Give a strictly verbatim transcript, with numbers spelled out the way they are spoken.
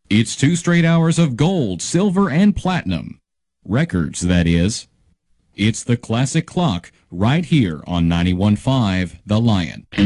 It's two straight hours of gold, silver, and platinum. Records, that is. It's the classic clock right here on ninety-one point five The Lion.